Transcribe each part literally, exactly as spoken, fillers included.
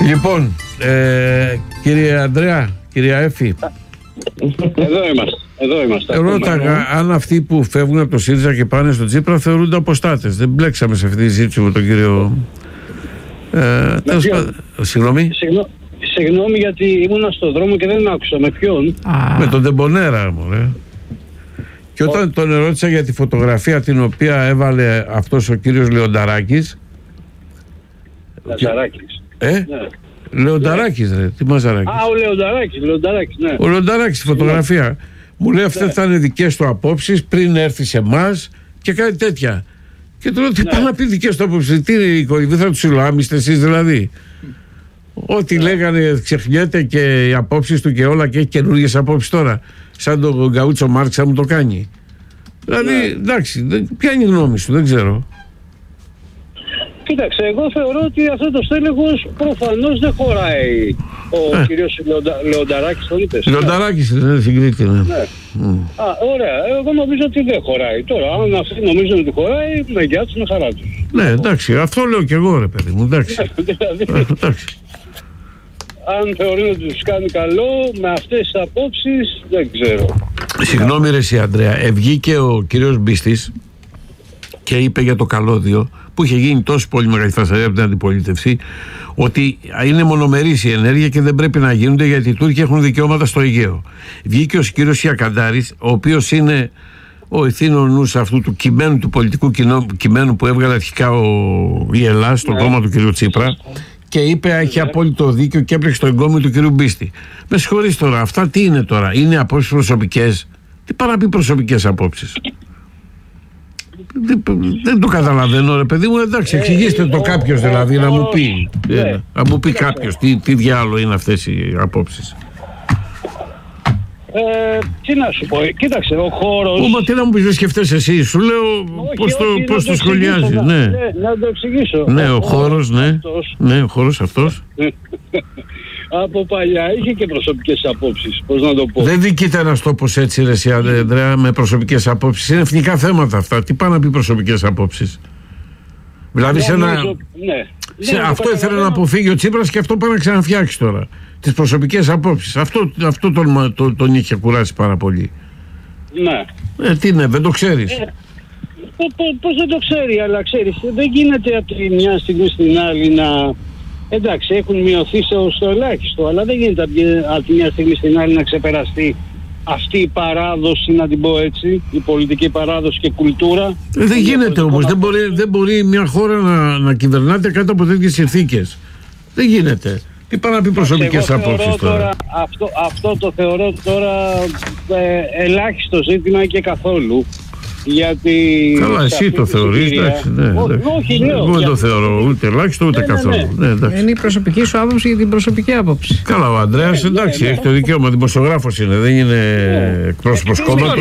Λοιπόν, ε, κύριε Ανδρέα, κυρία Έφη. Εδώ είμαστε. Εδώ είμαστε. Ρώταγα αν αυτοί που φεύγουν από το ΣΥΡΙΖΑ και πάνε στο Τσίπρα θεωρούνται αποστάτες. Δεν μπλέξαμε σε αυτή τη συζήτηση με τον κύριο. Ε, τέλος πάντων. Συγγνώμη. Συγγνώ, συγγνώμη γιατί ήμουνα στον δρόμο και δεν άκουσα. Με ποιον? Α. Με τον Ντεμπονέρα, μωρέ. Και όταν oh. τον ερώτησα για τη φωτογραφία την οποία έβαλε αυτός ο κύριος Λεονταράκης. Λεονταράκης. Ε? Ναι. Λεονταράκης, ρε. Τι Μαζαράκης. Α, ο Λεονταράκης, Λεονταράκης, ναι. Ο Λεονταράκης στη φωτογραφία. Ναι. Μου λέει αυτές θα είναι δικές του απόψεις πριν έρθει σε εμάς και κάτι τέτοια. Και του λέω τι ναι. πάει να πει δικές του απόψεις. Τι είναι η κορυφή, θα τους συλλάμιστε εσείς δηλαδή. Ό,τι ναι. λέγανε ξεχνιέται και οι απόψεις του και όλα και έχει καινούργιες απόψεις τώρα. Σαν τον Γκαούτσο Μάρξ θα μου το κάνει. Δηλαδή ναι. εντάξει, ποια είναι η γνώμη σου, δεν ξέρω. Κοίταξε, εγώ θεωρώ ότι αυτό το στέλεχος προφανώς δεν χωράει. Ο ε. κύριος Λεοντα, Λεονταράκης τον είπες. Λεονταράκης, ναι, συγκρίτη, ναι. ναι. Mm. Α, ωραία. Εγώ νομίζω ότι δεν χωράει. Τώρα, αν αυτοί νομίζουν ότι χωράει, με γεια τους, με χαρά τους. Ναι, εντάξει, αυτό λέω κι εγώ, ρε παιδί μου, εντάξει. δηλαδή, εντάξει. Αν θεωρούν ότι τους κάνει καλό, με αυτές τις απόψεις, δεν ξέρω. Συγγνώμη ρε εσύ, Ανδρέα, βγήκε ο κύριος Μπίστης και είπε για το καλώδιο, που είχε γίνει τόσο πολύ μεγάλη φασαρία από την αντιπολίτευση, ότι είναι μονομερής η ενέργεια και δεν πρέπει να γίνονται γιατί οι Τούρκοι έχουν δικαιώματα στο Αιγαίο. Βγήκε ο κύριος Ιακαντάρης, ο οποίος είναι ο ηθήνων νους αυτού του κειμένου, του πολιτικού κειμένου που έβγαλε αρχικά ο, η Ελλάδα στο ναι. κόμμα του κύριου Τσίπρα, και είπε έχει ναι. απόλυτο δίκιο και έπλεξε το εγκόμιο του κύριου Μπίστη. Με συγχωρείς τώρα, αυτά τι είναι τώρα, είναι απόψεις προσωπικές? Τι πάει να πει προσωπικές απόψεις? Δεν, δεν το καταλαβαίνω, ρε παιδί μου. Εντάξει, εξηγήστε ε, το κάποιος δηλαδή, ε, να μου πει. Ε, ναι. Να μου πει κάποιος τι, τι διάλογο είναι αυτές οι απόψεις. Ε, τι να σου πω, κοίταξε, ο χώρος. Ω, μα τι να μου πεις, δεν σκεφτέσαι εσύ, σου λέω πώς το, πώς το, το σχολιάζεις. Ναι. Ναι, να το εξηγήσω. Ναι, ο, ο χώρος, ναι. Αυτός. Ναι, ο χώρος αυτός. Από παλιά είχε και προσωπικές απόψεις, πώς να το πω. Δεν δικείται ένας τόπος έτσι, ρε εσύ, Ανδρέα, με προσωπικές απόψεις. Είναι εθνικά θέματα αυτά. Τι πάνε να πει προσωπικές απόψεις? Δηλαδή σε ένα. Νομίζω, ναι. Σε ναι, αυτό ήθελε να αποφύγει ο Τσίπρας και αυτό πάει να ξαναφτιάξει τώρα. Τις προσωπικές απόψεις. Αυτό, αυτό τον, τον, τον είχε κουράσει πάρα πολύ. Ναι. Ε, τι είναι, δεν το ξέρεις. Ε, πώς δεν το ξέρει, αλλά ξέρεις, δεν γίνεται από τη μια στιγμή στην άλλη να. Εντάξει, έχουν μειωθεί στο ελάχιστο, αλλά δεν γίνεται από τη μια στιγμή στην άλλη να ξεπεραστεί αυτή η παράδοση, να την πω έτσι, η πολιτική παράδοση και κουλτούρα. Ε, δεν γίνεται όμως, δεν μπορεί, δεν μπορεί μια χώρα να, να κυβερνάται κάτω από τέτοιες συνθήκες. Δεν γίνεται. Τι πάει να πει προσωπικές απόψεις τώρα. τώρα αυτό, αυτό το θεωρώ τώρα ε, ελάχιστο ζήτημα και καθόλου. Γιατί καλά, εσύ το θεωρείς, εντάξει, ναι, εντάξει. Όχι, λέω. Εγώ δεν το θεωρώ ούτε ελάχιστο ούτε ναι, καθόλου. Ναι, ναι. Ναι, είναι η προσωπική σου άποψη για την προσωπική άποψη. Καλά, ο Ανδρέας ναι, εντάξει, ναι, έχει ναι. το δικαίωμα. Δημοσιογράφος είναι, δεν είναι ναι. εκπρόσωπος κόμματος.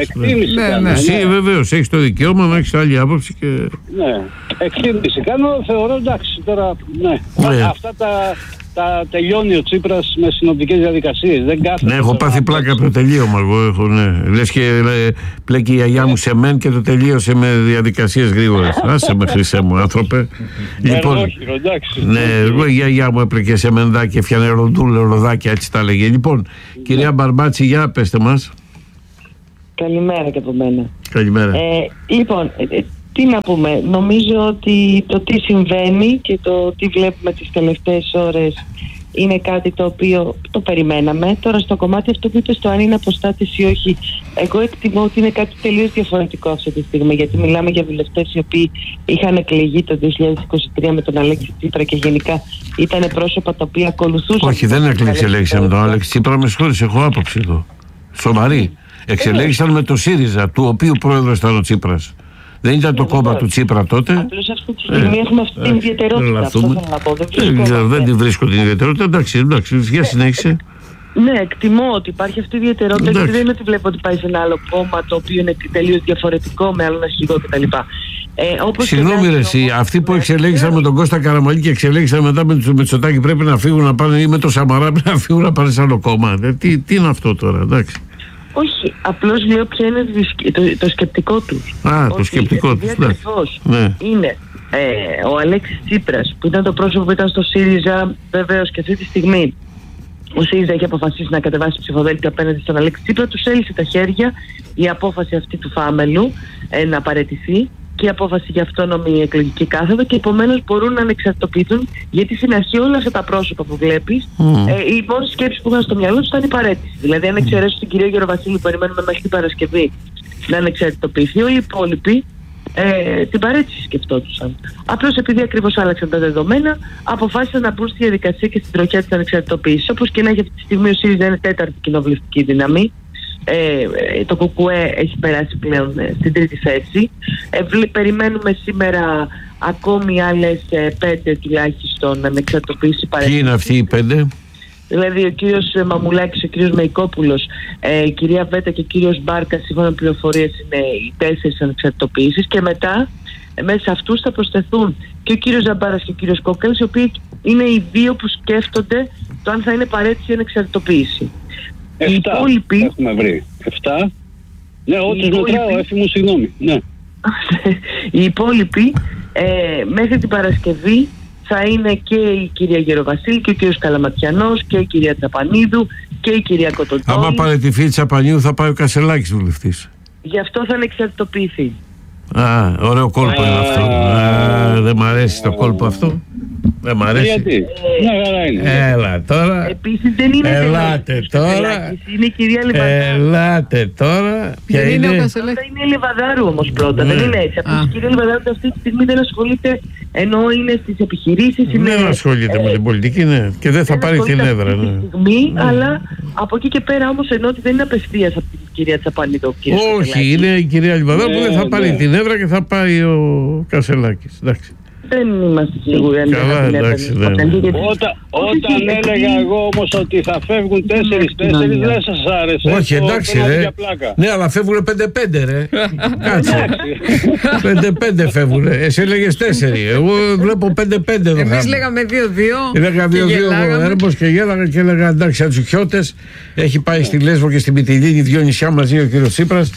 Ναι, εσύ βεβαίως έχεις το δικαίωμα να έχεις άλλη άποψη. Και... ναι, εκτίμηση κάνω, θεωρώ εντάξει τώρα. Ναι. Ναι. Αυτά τα. Τα τελειώνει ο Τσίπρας με συνοπτικές διαδικασίες. Δεν ναι, έχω πάθει πλάκα από το τελείωμα. Εγώ έχω, ναι. Λες και λέ, πλέκει η γιαγιά μου σε μεν και το τελείωσε με διαδικασίες γρήγορες. Άσε με, χρυσέ μου άνθρωπε. Λοιπόν, ναι, εγώ η γιαγιά μου έπλεκε σε μενδά και έφτιανε ροντούλε, ροδάκια, έτσι τα λέγε. Λοιπόν, κυρία Μπαρμπάτση, για πέστε μας. Καλημέρα και από μένα. Καλημέρα. Ε, λοιπόν, ε, τι να πούμε, νομίζω ότι το τι συμβαίνει και το τι βλέπουμε τις τελευταίες ώρες είναι κάτι το οποίο το περιμέναμε. Τώρα στο κομμάτι αυτό που είπε, το αν είναι αποστάτης ή όχι, εγώ εκτιμώ ότι είναι κάτι τελείως διαφορετικό αυτή τη στιγμή, γιατί μιλάμε για βουλευτές οι οποίοι είχαν εκλεγεί το δύο χιλιάδες είκοσι τρία με τον Αλέξη Τσίπρα και γενικά ήταν πρόσωπα τα οποία ακολουθούσαν. Όχι, δεν εξελέγησαν με τον Αλέξη Τσίπρα, με συγχωρείς, έχω άποψη εδώ. Σοβαρή. Εξελέγησαν με το ΣΥΡΙΖΑ, του οποίου πρόεδρος ήταν ο Τσίπρας. Δεν ήταν το κόμμα του Τσίπρα τότε. Απλώς αυτή τη στιγμή ε, έχουμε αυτή την ιδιαιτερότητα. Αυτό θέλω να πω. Δεν, δεν τη βρίσκω την ιδιαιτερότητα. Εντάξει, εντάξει, για συνέχισε. Ναι, εκτιμώ ότι υπάρχει αυτή η ιδιαιτερότητα και δεν είναι ότι βλέπω ότι πάει σε ένα άλλο κόμμα το οποίο είναι τελείως διαφορετικό με άλλον αρχηγό κτλ. Ε, Συγγνώμη ρε εσύ, αυτοί που εξελέγησαν με τον Κώστα Καραμανλή και εξελέγησαν μετά με τον Μητσοτάκη πρέπει να φύγουν να πάνε, ή με τον Σαμαρά πρέπει να φύγουν να πάνε σε άλλο κόμμα. Ε, τι, τι είναι αυτό τώρα, εντάξει. Όχι, απλώς λέω ποιο είναι το, το σκεπτικό του. Α, ότι το σκεπτικό του. Ναι. Είναι ε, ο Αλέξης Τσίπρας, που ήταν το πρόσωπο που ήταν στο ΣΥΡΙΖΑ, βεβαίως και αυτή τη στιγμή ο ΣΥΡΙΖΑ έχει αποφασίσει να κατεβάσει ψηφοδέλτιο απέναντι στον Αλέξη Τσίπρα, τους έλυσε τα χέρια η απόφαση αυτή του Φάμελου ε, να παραιτηθεί και η απόφαση για αυτόνομη εκλογική κάθεδο, και επομένως μπορούν να ανεξαρτητοποιηθούν, γιατί στην αρχή όλα αυτά τα πρόσωπα που βλέπεις, mm. ε, η μόνη σκέψη που είχαν στο μυαλό τους ήταν η παραίτηση. Δηλαδή, αν εξαιρέσουν την κυρία Γεροβασίλη που περιμένουμε μέχρι την Παρασκευή να ανεξαρτητοποιηθεί, όλοι οι υπόλοιποι ε, την παραίτηση σκεφτόντουσαν. Απλώς επειδή ακριβώς άλλαξαν τα δεδομένα, αποφάσισαν να μπουν στη διαδικασία και στην τροχιά της ανεξαρτητοποίησης. Όπως και να έχει αυτή τη στιγμή, ο ΣΥΡΙΖΑ είναι τέταρτη κοινοβουλευτική δύναμη. Ε, το ΚΚΕ έχει περάσει πλέον ε, στην τρίτη θέση. Ε, βλ, περιμένουμε σήμερα ακόμη άλλες ε, πέντε τουλάχιστον ανεξαρτητοποίηση παρέμβαση. Ποιοι είναι αυτοί οι πέντε? Δηλαδή ο κύριος Μαμουλάκης, ο κύριος Μεϊκόπουλος, ε, η κυρία Βέτα και ο κύριος Μπάρκα, σύμφωνα με πληροφορίες, είναι οι τέσσερις ανεξαρτητοποίησεις, και μετά ε, μέσα σε αυτούς θα προσθεθούν και ο κύριος Ζαμπάρας και ο κύριος Κόκκαλης, οι οποίοι είναι οι δύο που σκέφτονται το αν θα είναι παρέτηση ή ανεξαρτητοποίηση. Εφτά υπόλοιποι... έχουμε βρει. Εφτά. Ναι, ό,τι υπόλοιποι... μετράω, έφη μου, συγγνώμη. Ναι. Οι υπόλοιποι ε, μέχρι την Παρασκευή θα είναι και η κυρία Γεροβασίλη και ο κύριος Καλαματιανός και η κυρία Τσαπανίδου και η κυρία Κοτοτόλη. Άμα παραιτηθεί η Τσαπανίδου θα πάει ο Κασελάκης βουλευτής. Γι' αυτό θα ανεξαρτητοποιηθεί. Α, ωραίο κόλπο είναι αυτό. Α, δεν μ' αρέσει το κόλπο αυτό. Δεν μ' αρέσει. Γιατί. Μια χαρά είναι. Έλα τώρα. Επίσης δεν είναι. Ελάτε τώρα. Είναι η κυρία Λιβαδάρου. Ελάτε τώρα. Ποια είναι? είναι Αυτά είναι η Λιβαδάρου όμως πρώτα. Δεν είναι έτσι. Αυτή η κυρία Λιβαδάρου αυτή τη στιγμή δεν ασχολείται, ενώ είναι στις επιχειρήσεις. Δεν ασχολείται με την πολιτική, ναι. Και δεν θα πάρει την έδρα. Αυτή τη στιγμή, αλλά από εκεί και πέρα όμως, ενώ ότι δεν είναι απευθείας από την κυρία Τσαπανίδου. Όχι, είναι η κυρία Λιβαδάρου που δεν θα πάρει την έδρα και θα πάει ο Κασελάκης. Εντάξει. Δεν είμαστε σίγουροι αν δεν εντάξει, δεν. Όταν, όταν έλεγα εγώ όμως ότι θα φεύγουν τέσσερις τέσσερις, δεν σας άρεσε. Όχι, εντάξει ρε. Ναι, αλλά φεύγουν πέντε πέντε ρε. Κάτσε. πέντε πέντε φεύγουν. Εσύ έλεγες τέσσερις. Εγώ βλέπω πέντε πέντε εδώ. Εμείς λέγαμε δύο δύο. Έλεγα δύο δύο έρμπος και γέλαγα και έλεγα εντάξει, Ατσουχιώτες. Έχει πάει στη Λέσβο και στη Μυτιλήνη, δύο νησιά μαζί ο κύριος Τσίπρας.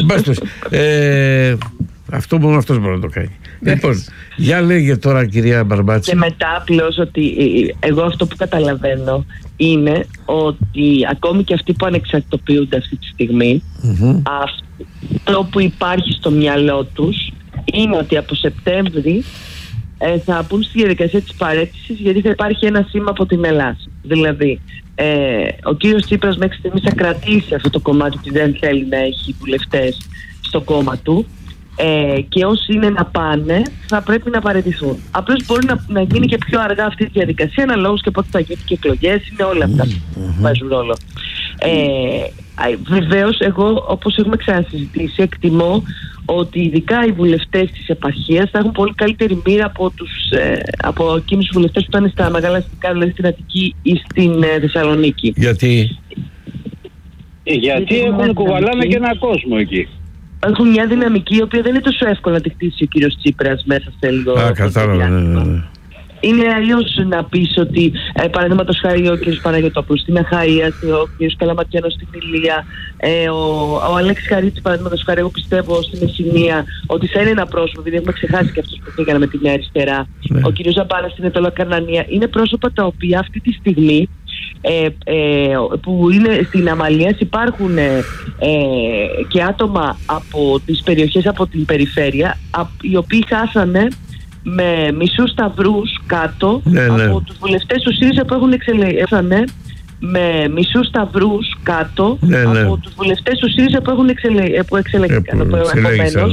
Αυτό μόνο αυτός μπορεί να το κάνει. Λοιπόν, για λέγε τώρα κυρία Μπαρμπάτση. Και μετά απλώς ότι εγώ αυτό που καταλαβαίνω είναι ότι ακόμη και αυτοί που ανεξαρτητοποιούνται αυτή τη στιγμή, mm-hmm. αυτό που υπάρχει στο μυαλό τους είναι ότι από Σεπτέμβρη ε, θα μπουν στη διαδικασία της παραίτησης, γιατί θα υπάρχει ένα σήμα από την Ελλάδα. Δηλαδή ε, ο κύριος Τσίπρας μέχρι στιγμής θα κρατήσει αυτό το κομμάτι ότι δεν θέλει να έχει βουλευτές στο κόμμα του. Ε, και όσοι είναι να πάνε θα πρέπει να παραιτηθούν. Απλώς μπορεί να, να γίνει και πιο αργά αυτή η διαδικασία, αναλόγως και πότε θα γίνουν και εκλογές. Είναι όλα αυτά που παίζουν ρόλο. Ε, βεβαίως εγώ, όπως έχουμε ξανασυζητήσει, εκτιμώ ότι ειδικά οι βουλευτές της επαρχίας θα έχουν πολύ καλύτερη μοίρα από, τους, ε, από εκείνους τους βουλευτές που ήταν στα μεγάλα αστικά, δηλαδή στην Αττική ή στην ε, Θεσσαλονίκη. Γιατί? Γιατί έχουν κουβαλάνε και έναν κόσμο εκεί. Έχουν μια δυναμική η οποία δεν είναι τόσο εύκολο να τη χτίσει ο κύριος Τσίπρας μέσα σε λίγο. Α, κατάλαβα, ναι, ναι, ναι. Είναι αλλιώς να πεις ότι ε, παραδείγματος χάρη ο κύριος Παναγιωτόπουλος στην Αχαΐα, ο κύριος Καλαματιανός στην Ηλία, ε, ο, ο Αλέξης Χαρίτσης παραδείγματος χάρη, εγώ πιστεύω στην Μεσσηνία ότι θα είναι ένα πρόσωπο, επειδή έχουμε ξεχάσει και αυτούς που πήγανε με τη Νέα Αριστερά, ναι. Ο κύριος Ζαμπάρας στην Ετωλοκαρνανία. Είναι πρόσωπα τα οποία αυτή τη στιγμή Ε, ε, που είναι στην Αμαλίας υπάρχουν ε, ε, και άτομα από τις περιοχές από την περιφέρεια α, οι οποίοι χάσανε με μισούς σταυρούς κάτω, ναι, ναι. από τους βουλευτές του ΣΥΡΙΖΑ που έχουν εξελέξανε με μισούς σταυρούς κάτω, ναι, ναι. από τους βουλευτές του ΣΥΡΙΖΑ που έχουν εξελέγηκαν.